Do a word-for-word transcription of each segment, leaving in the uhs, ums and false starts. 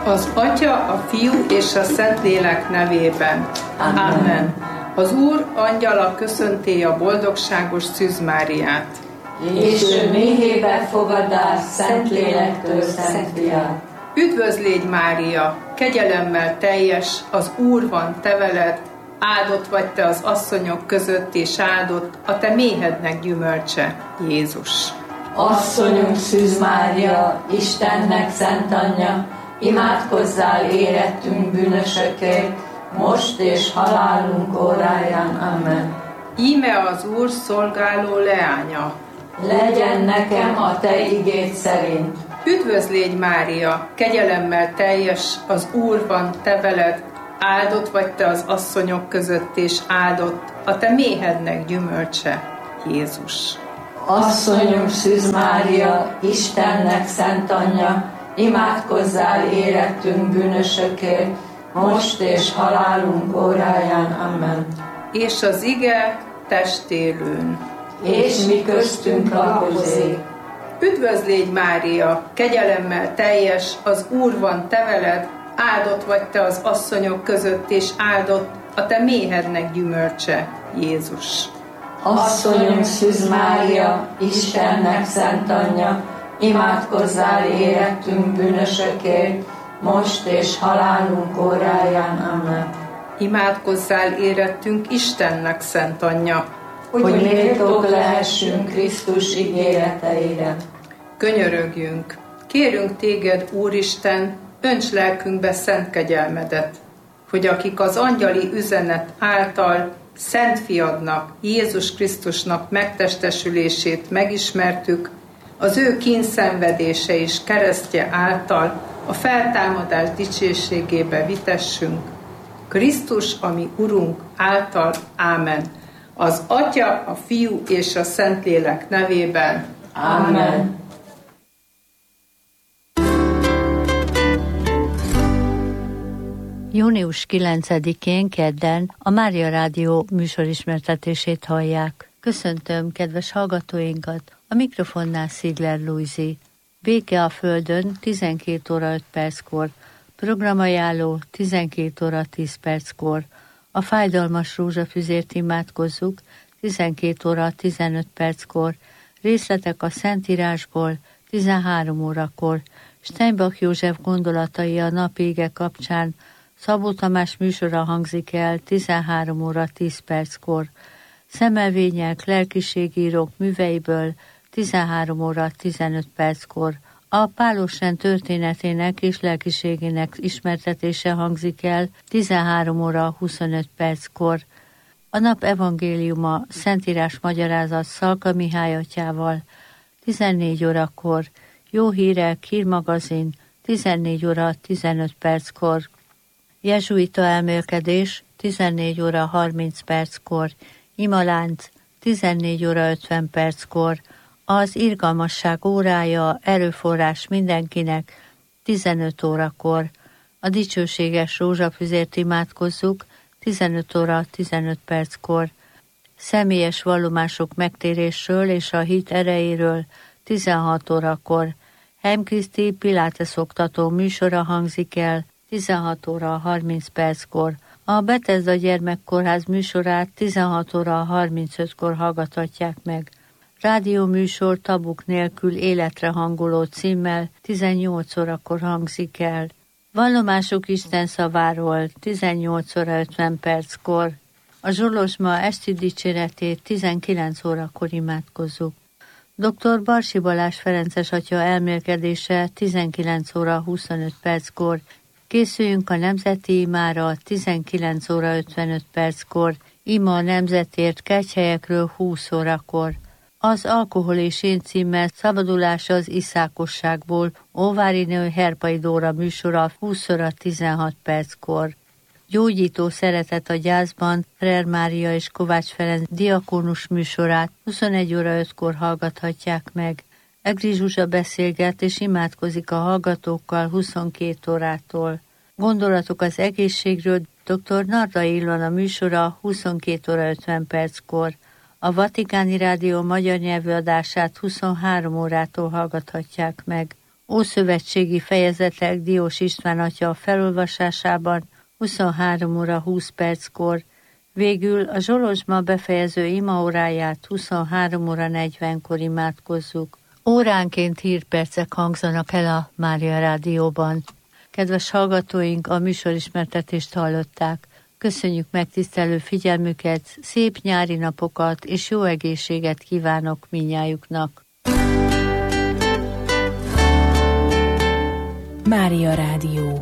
Az Atya, a Fiú és a Szentlélek nevében. Amen. Amen. Az Úr angyala köszönti a boldogságos Szűz Máriát. És ő méhébe fogadás Szentlélektől Szent Fiát. Üdvözlégy Mária, kegyelemmel teljes, az Úr van te veled, áldott vagy te az asszonyok között, és áldott a te méhednek gyümölcse, Jézus. Asszonyunk Szűz Mária, Istennek szent anyja, imádkozzál érettünk bűnösökért, most és halálunk óráján. Amen. Íme az Úr szolgáló leánya. Legyen nekem a te igéd szerint. Üdvözlégy Mária, kegyelemmel teljes, az Úr van te veled, áldott vagy te az asszonyok között, és áldott a te méhednek gyümölcse, Jézus. Asszonyunk Szűz Mária, Istennek szent anyja, imádkozzál érettünk bűnösökért, most és halálunk óráján. Amen. És az ige testélőn. És mi köztünk lakozik. Üdvözlégy Mária, kegyelemmel teljes, az Úr van te veled, áldott vagy te az asszonyok között, és áldott a te méhednek gyümölcse, Jézus. Asszonyunk Szűz Mária, Istennek szent anyja, imádkozzál érettünk bűnösökért, most és halálunk óráján. Amen. Imádkozzál érettünk Istennek szent anyja, hogy méltók lehessünk Krisztus ígéreteire. Könyörögjünk, kérünk téged, Úristen, önts lelkünkbe szent kegyelmedet, hogy akik az angyali üzenet által Szent Fiadnak, Jézus Krisztusnak megtestesülését megismertük, az ő kínszenvedése és keresztje által a feltámadás dicsőségébe vitessünk. Krisztus, ami Urunk által. Ámen. Az Atya, a Fiú és a Szentlélek nevében. Ámen. június kilencedikén kedden a Mária Rádió műsorismertetését hallják. Köszöntöm kedves hallgatóinkat, a mikrofonnál Szigler Lujzi. Béke a Földön tizenkét óra öt perckor, programajánló tizenkét óra tíz perckor, a fájdalmas rózsafüzért imádkozzuk tizenkét óra tizenöt perckor, részletek a Szentírásból tizenhárom órakor, Steinbach József gondolatai a napége kapcsán Szabó Tamás műsora hangzik el tizenhárom óra tíz perckor, Szemelvények, lelkiségírók műveiből tizenhárom óra tizenöt perckor, a Pálosrend történetének és lelkiségének ismertetése hangzik el tizenhárom óra huszonöt perckor, a nap evangéliuma Szentírás magyarázat Szalka Mihály atyával tizennégy órakor, Jó hírek, hírmagazin tizennégy óra tizenöt perckor, jezsuita elmélkedés tizennégy óra harminc perckor, imalánc tizennégy óra ötven perckor, az irgalmasság órája, erőforrás mindenkinek tizenöt órakor, a dicsőséges rózsafüzért imádkozzuk tizenöt óra tizenöt perckor, személyes vallomások megtérésről és a hit erejéről tizenhat órakor, Heimkriszti Pilates oktató műsora hangzik el tizenhat óra harminc perckor, a Bethesda Gyermekkórház műsorát tizenhat óra harmincötkor hallgathatják meg. Rádióműsor tabuk nélkül életre hangoló címmel tizennyolc órakor hangzik el. Vallomások Isten szaváról tizennyolc óra ötven perckor. A Zsolozsma esti dicséretét tizenkilenc órakor imádkozzuk. doktor Barsi Balázs Ferences atya elmélkedése tizenkilenc óra huszonöt perckor. Készüljünk a nemzeti imára tizenkilenc óra ötvenöt perckor. Ima a nemzetért kegyhelyekről húsz órakor. Az Alkohol és én címmel Szabadulás az iszákosságból Óvári nő Herpai Dóra műsora húsz óra tizenhat perckor. Gyógyító szeretet a gyászban Frer Mária és Kovács Ferenc diakónus műsorát huszonegy óra ötkor hallgathatják meg. Egri Zsuzsa beszélget és imádkozik a hallgatókkal huszonkét órától. Gondolatok az egészségről doktor Nardai Ilona műsora huszonkét óra ötven perckor. A Vatikáni Rádió magyar nyelvű adását huszonhárom órától hallgathatják meg. Ószövetségi fejezetek Diós István atya felolvasásában huszonhárom óra húsz perckor, végül a Zsolozsma befejező imaóráját huszonhárom óra negyvenkor imádkozzuk. Óránként hírpercek hangzanak el a Mária Rádióban. Kedves hallgatóink, a műsorismertetést hallották. Köszönjük megtisztelő figyelmüket, szép nyári napokat és jó egészséget kívánok mindnyájuknak. Mária Rádió.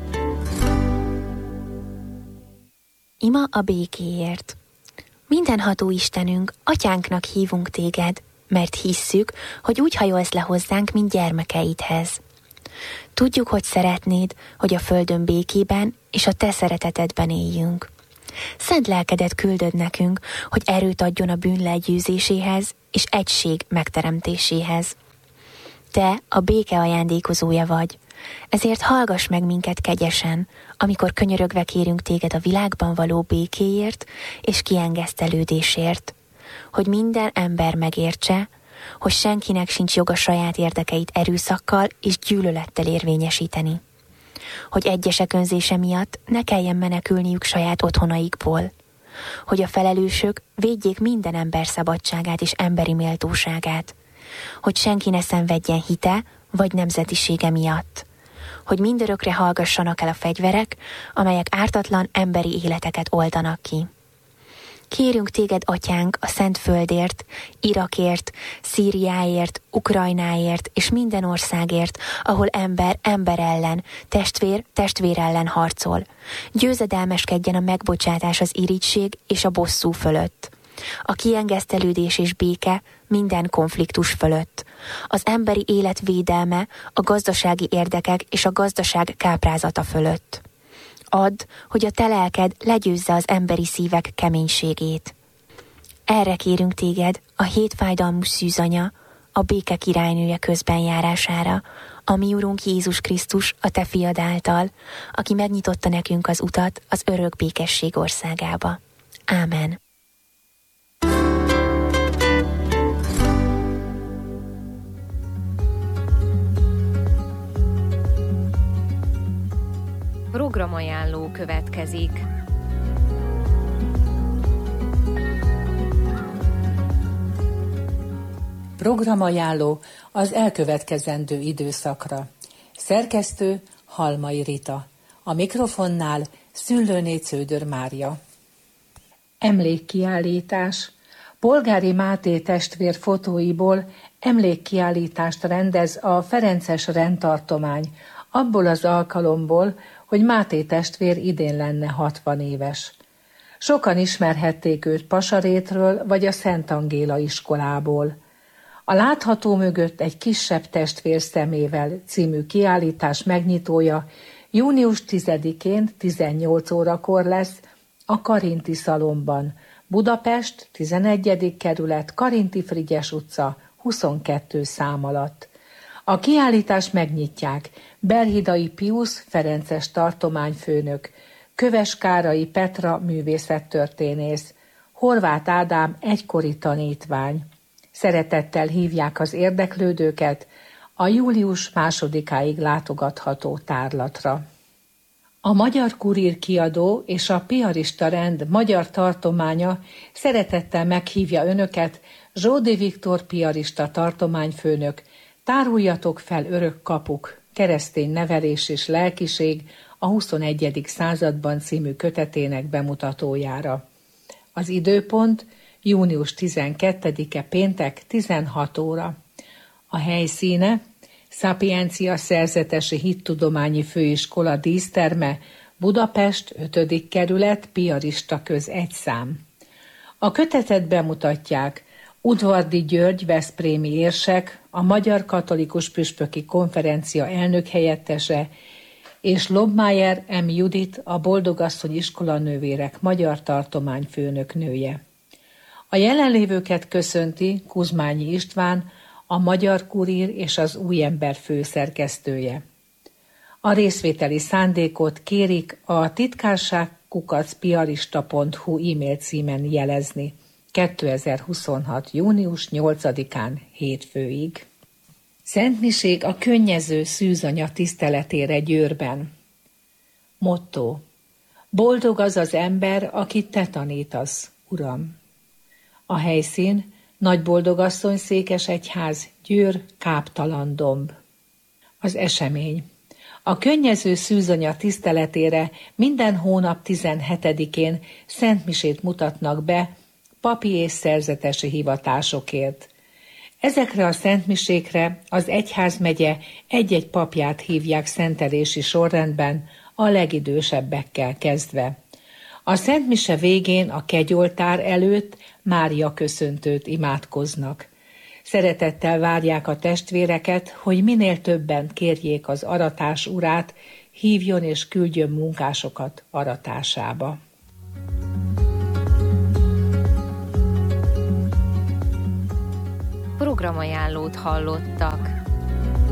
Ima a békéért. Mindenható Istenünk, atyánknak hívunk téged, mert hisszük, hogy úgy hajolsz le hozzánk, mint gyermekeidhez. Tudjuk, hogy szeretnéd, hogy a földön békében és a te szeretetedben éljünk. Szent lelkedet küldöd nekünk, hogy erőt adjon a bűn legyőzéséhez és egység megteremtéséhez. Te a béke ajándékozója vagy, ezért hallgass meg minket kegyesen, amikor könyörögve kérünk téged a világban való békéért és kiengesztelődésért, hogy minden ember megértse, hogy senkinek sincs joga saját érdekeit erőszakkal és gyűlölettel érvényesíteni. Hogy egyesek önzése miatt ne kelljen menekülniük saját otthonaikból. Hogy a felelősök védjék minden ember szabadságát és emberi méltóságát. Hogy senki ne szenvedjen hite vagy nemzetisége miatt. Hogy mindörökre hallgassanak el a fegyverek, amelyek ártatlan emberi életeket oldanak ki. Kérünk téged, atyánk, a Szent Földért, Irakért, Szíriáért, Ukrajnáért és minden országért, ahol ember ember ellen, testvér testvér ellen harcol. Győzedelmeskedjen a megbocsátás, az irigység és a bosszú fölött. A kiengesztelődés és béke minden konfliktus fölött. Az emberi élet védelme a gazdasági érdekek és a gazdaság káprázata fölött. Add, hogy a te lelked legyőzze az emberi szívek keménységét. Erre kérünk téged, a hétfájdalmú szűzanya, a béke királynője közbenjárására, a mi Urunk Jézus Krisztus a te fiad által, aki megnyitotta nekünk az utat az örök békesség országába. Ámen. Programajánló következik. Programajánló az elkövetkezendő időszakra. Szerkesztő Halmai Rita. A mikrofonnál Szüllőné Cződör Mária. Emlékkiállítás. Polgári Máté testvér fotóiból emlékkiállítást rendez a Ferences rendtartomány, abból az alkalomból, hogy Máté testvér idén lenne hatvan éves. Sokan ismerhették őt Pasarétről vagy a Szent Angéla iskolából. A látható mögött egy kisebb testvér szemével című kiállítás megnyitója június tizedikén tizennyolc órakor lesz a Karinti Szalonban, Budapest, tizenegyedik kerület, Karinti Frigyes utca, huszonkettő szám alatt. A kiállítást megnyitják Berhidai Piusz ferences tartományfőnök, Köves Kárai Petra művészettörténész, Horváth Ádám egykori tanítvány. Szeretettel hívják az érdeklődőket a július másodikáig látogatható tárlatra. A Magyar Kurír kiadó és a Piarista rend magyar tartománya szeretettel meghívja önöket, Zsódi Viktor piarista tartományfőnök, Táruljatok fel örök kapuk, keresztény nevelés és lelkiség a huszonegyedik században című kötetének bemutatójára. Az időpont június tizenkettedike péntek tizenhat óra. A helyszíne Szapiencia Szerzetesi Hittudományi Főiskola díszterme, Budapest, ötödik kerület, Piarista köz egy szám. A kötetet bemutatják Udvardi György veszprémi érsek, a Magyar Katolikus Püspöki Konferencia elnökhelyettese, és Lobmájer M. Judit, a Boldogasszony iskolanővérek magyar tartományfőnök nője. A jelenlévőket köszönti Kuzmányi István, a Magyar Kurír és az Új Ember főszerkesztője. A részvételi szándékot kérik a titkárság kukac piarista pont hu e-mail címen jelezni kétezer-huszonhat. június nyolcadikán hétfőig. Szentmiség a könnyező szűzanya tiszteletére Győrben. Motto: boldog az az ember, akit te tanítasz, Uram. A helyszín: Nagyboldogasszony Székesegyház, Győr, Káptalan domb. Az esemény: a könnyező szűzanya tiszteletére minden hónap tizenhetedikén szentmisét mutatnak be papi és szerzetesi hivatásokért. Ezekre a szentmisékre az egyházmegye egy-egy papját hívják szentelési sorrendben, a legidősebbekkel kezdve. A szentmise végén a kegyoltár előtt Mária köszöntőt imádkoznak. Szeretettel várják a testvéreket, hogy minél többen kérjék az aratás urát, hívjon és küldjön munkásokat aratásába. Programajánlót hallottak.